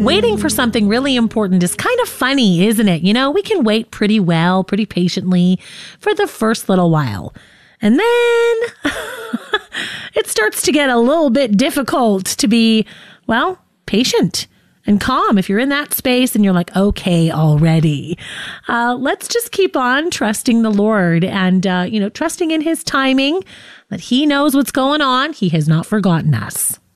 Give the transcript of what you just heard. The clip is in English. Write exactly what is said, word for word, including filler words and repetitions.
Waiting for something really important is kind of funny, isn't it? You know, we can wait pretty well, pretty patiently for the first little while. And then it starts to get a little bit difficult to be, well, patient and calm if you're in that space and you're like, okay, already. Uh, let's just keep on trusting the Lord and, uh, you know, trusting in his timing, that he knows what's going on. He has not forgotten us.